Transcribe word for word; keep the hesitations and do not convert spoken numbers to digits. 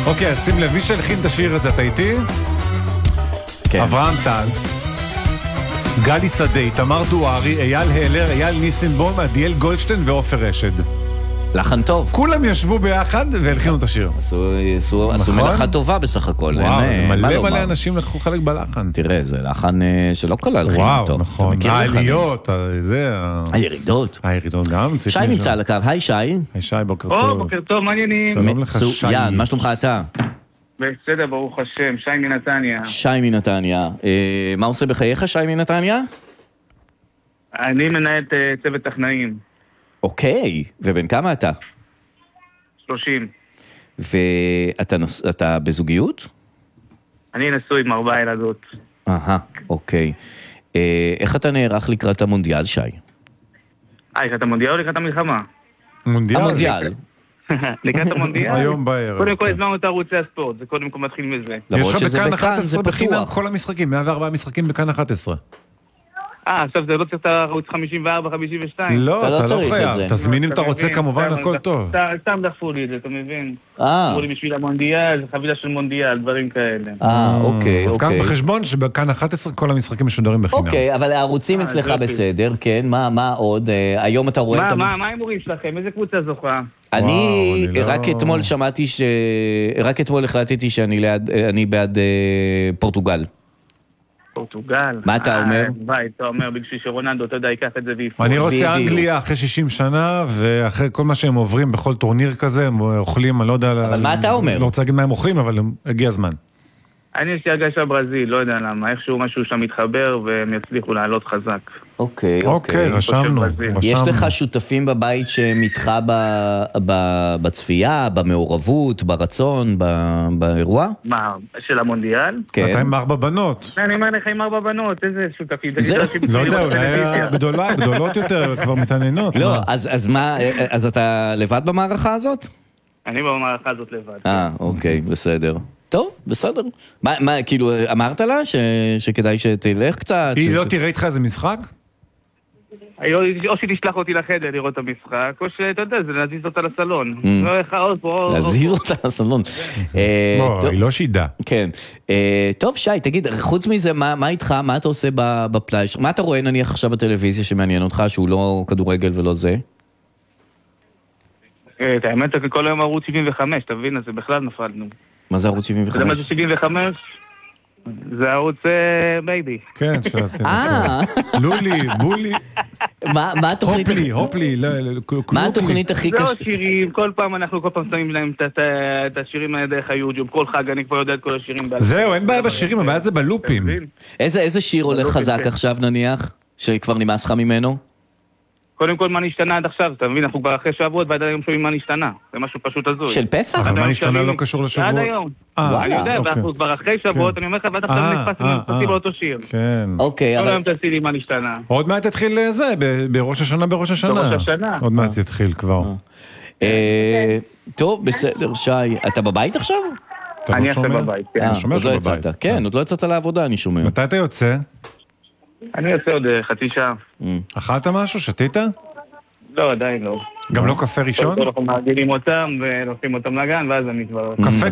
אוקיי, אז שים לב, מי שהלחין את השיר הזה, אתה איתי? כן. אברהם טל, גלי שדה, תמר דוארי, אייל הלר, אייל ניסנבום, עדיאל גולדשטיין ועופר רשד. לחן טוב. כולם ישבו ביחד והלחינו את השיר. עשו, עשו, נכון? עשו מלאכה טובה בסך הכל. וואו, אין, זה אין, מלא לומר. מלא אנשים לקחו חלק בלחן. תראה, זה לחן אה, שלא כל הלחינים וואו, טוב. נכון. העליות, זה... הירידות. הירידות גם. שי נמצא על הקו, היי שי. היי שי, בוקר או, טוב. בוקר טוב, מעניינים. שלום לך שי. מצוין, מה שלומך אתה? בסדר, ברוך השם, שי מנתניה. שי מנתניה. אה, מה עושה בחייך שי מנתניה? אני מנהל את אה, צוות טכנאים, אוקיי, ובן כמה אתה? שלושים. ואתה נוס... אתה בזוגיות? אני נשוי עם ארבע ילדות. אהה, אוקיי. אה, איך אתה נערך לקראת המונדיאל, שי? אה, לקראת המונדיאל או לקראת המלחמה? מונדיאל. המונדיאל. לקראת המונדיאל? היום בערב. קודם כל הזמנו את ערוצי הספורט, זה קודם כל מתחיל מזה. יש למרות לך שזה בכאן בכאן, אחת זה עשרה בחינם פתוח. כל המשחקים, מאה וארבעה משחקים בכאן אחת עשרה. אה, עכשיו זה לא צריך את הערוץ חמישים וארבע, חמישים ושתיים. לא, אתה לא אתה לא צריך את חייב. זה. תזמין אם אתה אתה רוצה מבין, כמובן, סתם, הכל סתם, טוב. סתם- סתם דחפו לי את זה, אתה מבין? אה, אמרו לי בשביל המונדיאל, זה חבילה של מונדיאל, דברים כאלה. אה, אוקיי, אז קח אוקיי. בחשבון שבכאן אחת עשרה כל המשחקים משודרים בחינם. אוקיי, אבל הערוצים אה, אצלך יופי. בסדר, כן, מה מה עוד? אה, היום אתה רואה את מה, המש... מה, מה ההימורים שלכם? איזה קבוצה זוכה? אני וואו, אני לא- רק אתמול שמעתי ש... רק אתמול החלטתי שאני ליד- אני בעד אה, פורטוגל. פורטוגל. מה אתה אה, אומר? ביי, אתה אומר, בשביל שרונלדו, אתה יודע, ייקח את זה ויפור. אני רוצה בדיוק. אנגליה אחרי שישים שנה, ואחרי כל מה שהם עוברים בכל טורניר כזה, הם אוכלים, אני לא יודע... אבל מה אתה אומר? לא רוצה להגיד מה הם אוכלים, אבל הגיע הזמן. אני יש לי הרגשה ברזיל, לא יודע למה, איכשהו משהו שם מתחבר והם יצליחו לעלות חזק. אוקיי, אוקיי, רשמנו. ברזיל. יש רשמנו. לך שותפים בבית שהם איתך ב- ב- בצפייה, במעורבות, ברצון, ב- באירוע? מה, של המונדיאל? כן. אתה עם ארבע בנות. אני אומר לך עם ארבע בנות, איזה שותפים. זה- לא יודע, אולי הגדולה, גדולות יותר, כבר מתעניינות. לא, מה? אז אז מה, אז אתה לבד במערכה הזאת? אני במערכה הזאת לבד. אה, אוקיי, בסדר. טוב, בסדר. מה, מה, כאילו, אמרת לה ש- שכדאי שתלך קצת? היא לא תראה איתך איזה משחק? או שתשלח אותי לחדר לראות את המשחק, או שאתה יודע, זה להזיז אותה לסלון. Mm. לא איך עוד פה, עוד להזיז פה. אותה לסלון. אה, לא, טוב. היא לא שידה. כן. אה, טוב, שי, תגיד, חוץ מזה, מה, מה איתך? מה אתה עושה ב- בפלאי? מה אתה רואה נניח עכשיו בטלוויזיה שמעניין אותך, שהוא לא כדורגל ולא זה? אה, את האמת, כל היום ערוץ שבעים וחמש, תבין, אז זה בכלל נפלנו. מה זה ערוץ שבעים אתה יודע מה זה וחמש? שבעים וחמש? זה ערוץ אה, בייבי. כן, שאתם... אה, לולי, בולי, מה מה התוכנית? הופלי, הופלי, לא, לא, קלוקלי. מה התוכנית הכי זה קשה? עוד שירים, כל פעם אנחנו כל פעם שמים להם את- את- את השירים האלה דרך היוטיוב, כל חג אני כבר יודע את כל השירים. בעל פה. זהו, אין בעיה בשירים, הבעיה זה בלופים. אתה מבין? איזה איזה שיר הולך לא חזק פספס. עכשיו נניח? שכבר נמאס לך ממנו? קודם כל מה נשתנה עד עכשיו, אתה מבין? אנחנו כבר אחרי שבועות ועד היום שומעים מה נשתנה. זה משהו פשוט הזוי. של פסח? אבל עד מה היום נשתנה שומעים- לא קשור לשבוע? עד היום. אה, וואלה. אני יודע, אוקיי. ואנחנו כבר אחרי שבועות, אני אומר לך, ועד עכשיו אה, נתפסנו אה, נתפסים אה. באותו שיר. כן. אוקיי, כל אבל... היום תעשי לי מה נשתנה. עוד מעט תתחיל אה, זה, ב- בראש השנה, בראש השנה. בראש השנה. עוד מעט יתחיל כבר. אה, טוב, בסדר, שי. אתה בבית עכשיו? אתה אני לא עכשיו שומע? בבית, כן. אני אה, שומע עוד לא שבבית. יצאת. כן, עוד לא יצאת לעבודה, אני שומע. מתי אתה יוצא? אני יוצא עוד אה, חצי שעה. אה. אכלת משהו? שתית? לא, עדיין לא. גם לא קפה ראשון? אנחנו מארגנים אותם ולוקחים אותם לגן, ואז אני כבר... קפה